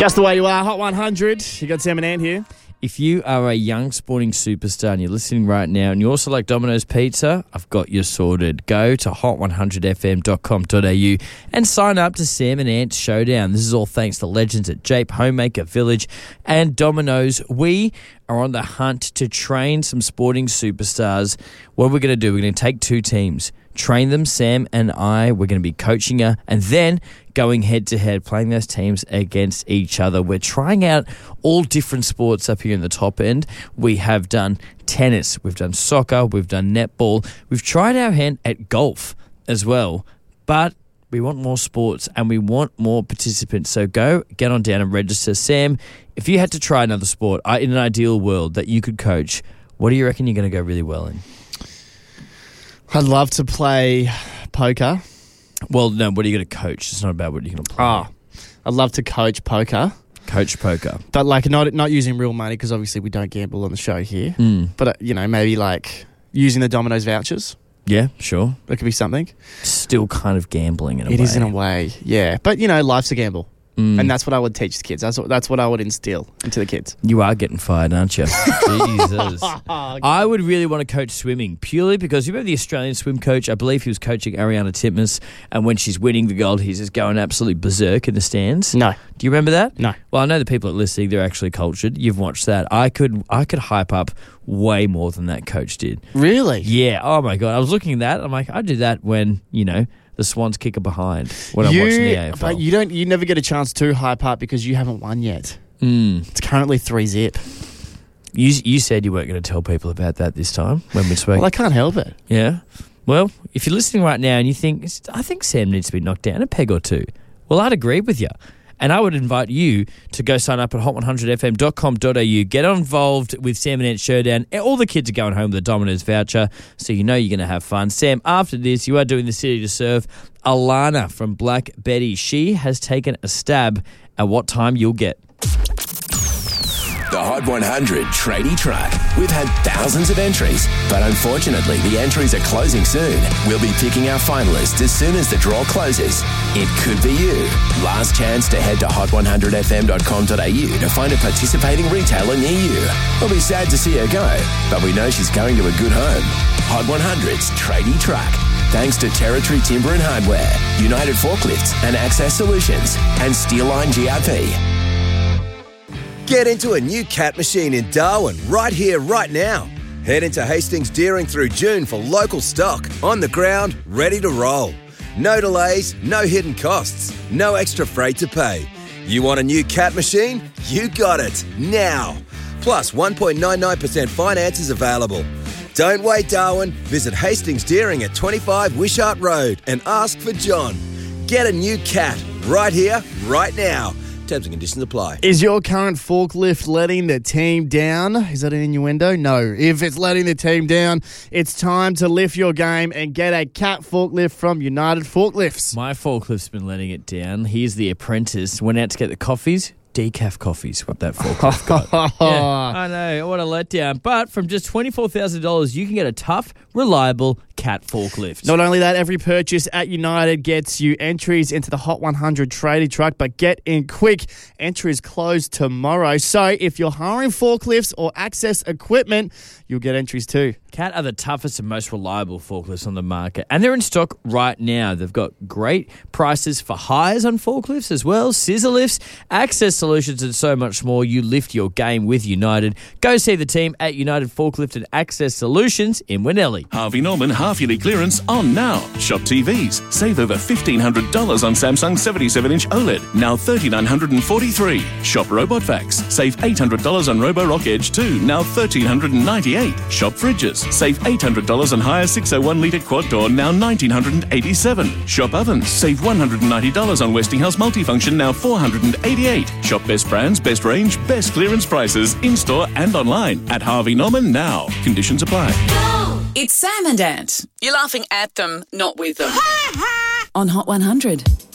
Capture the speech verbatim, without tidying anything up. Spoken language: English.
Just the way you are, Hot one hundred. You got Sam and Ant here. If you are a young sporting superstar and you're listening right now and you also like Domino's Pizza, I've got you sorted. Go to hot one hundred f m dot com dot a u and sign up to Sam and Ant Showdown. This is all thanks to legends at Jape, Homemaker Village and Domino's. We are on the hunt to train some sporting superstars. What are we going to do? We're going to take two teams, train them, Sam and I. We're going to be coaching her and then going head-to-head, playing those teams against each other. We're trying out all different sports up here in the top end. We have done tennis, we've done soccer, we've done netball. We've tried our hand at golf as well, but we want more sports and we want more participants. So go get on down and register. Sam, if you had to try another sport uh, in an ideal world that you could coach, what do you reckon you're going to go really well in? I'd love to play poker. Well, no, what are you going to coach? It's not about what you're going to play. Oh, I'd love to coach poker. Coach poker. But, like, not not using real money because obviously we don't gamble on the show here. Mm. But, uh, you know, maybe, like, using the Domino's vouchers. Yeah, sure. That could be something. Still kind of gambling in a it way. It is in a way, yeah. But, you know, life's a gamble. Mm. And that's what I would teach the kids. That's what, that's what I would instill into the kids. You are getting fired, aren't you? Jesus. I would really want to coach swimming purely because you remember the Australian swim coach? I believe he was coaching Ariana Titmus, and when she's winning the gold, he's just going absolutely berserk in the stands. No. Do you remember that? No. Well, I know the people that are listening, they're actually cultured. You've watched that. I could I could hype up way more than that coach did. Really? Yeah. Oh, my God. I was looking at that. I'm like, I do that when, you know, the Swans kick a behind when you, I'm watching the A F L. But you don't. You never get a chance to hype up because you haven't won yet. Mm. It's currently three zip. You you said you weren't going to tell people about that this time when we spoke. Well, I can't help it. Yeah. Well, if you're listening right now and you think, I think Sam needs to be knocked down a peg or two, well, I'd agree with you. And I would invite you to go sign up at hot one hundred f m dot com dot a u. Get involved with Sam and Ant Showdown. All the kids are going home with a Domino's voucher, so you know you're going to have fun. Sam, after this, you are doing the City to Serve. Alana from Black Betty, she has taken a stab at what time you'll get. The Hot one hundred Tradie Truck. We've had thousands of entries, but unfortunately the entries are closing soon. We'll be picking our finalists as soon as the draw closes. It could be you. Last chance to head to hot one hundred f m dot com dot a u to find a participating retailer near you. We'll be sad to see her go, but we know she's going to a good home. Hot one hundred's Tradie Truck. Thanks to Territory Timber and Hardware, United Forklifts and Access Solutions, and Steelline G R P. Get into a new cat machine in Darwin right here, right now. Head into Hastings Deering through June for local stock, on the ground, ready to roll. No delays, no hidden costs, no extra freight to pay. You want a new cat machine? You got it, now. Plus one point nine nine percent finance is available. Don't wait, Darwin. Visit Hastings Deering at twenty-five Wishart Road and ask for John. Get a new cat right here, right now. Terms and conditions apply. Is your current forklift letting the team down? Is that an innuendo? No. If it's letting the team down, it's time to lift your game and get a cat forklift from United Forklifts. My forklift's been letting it down. Here's the apprentice. Went out to get the coffees. Decaf coffees, what that forklift got. Yeah, I know, what a letdown. But from just twenty-four thousand dollars, you can get a tough, reliable cat forklift. Not only that, every purchase at United gets you entries into the Hot one hundred Tradie Truck, but get in quick. Entries close tomorrow. So if you're hiring forklifts or access equipment, you'll get entries too. Cat are the toughest and most reliable forklifts on the market, and they're in stock right now. They've got great prices for hires on forklifts as well, scissor lifts, access solutions, and so much more. You lift your game with United. Go see the team at United Forklift and Access Solutions in Winnelly. Harvey Norman half-yearly clearance on now. Shop T Vs. Save over fifteen hundred dollars on Samsung seventy-seven inch OLED, now three thousand nine hundred forty-three dollars. Shop Robot Vacs. Save eight hundred dollars on Roborock Edge two, now one thousand three hundred ninety-eight dollars. Shop Fridges. Save eight hundred dollars on Hire six oh one litre quad door, now one thousand nine hundred eighty-seven dollars. Shop Ovens. Save one hundred ninety dollars on Westinghouse Multifunction, now four hundred eighty-eight dollars. Shop best brands, best range, best clearance prices, in-store and online at Harvey Norman now. Conditions apply. It's Sam and Ant. You're laughing at them, not with them. On Hot one hundred.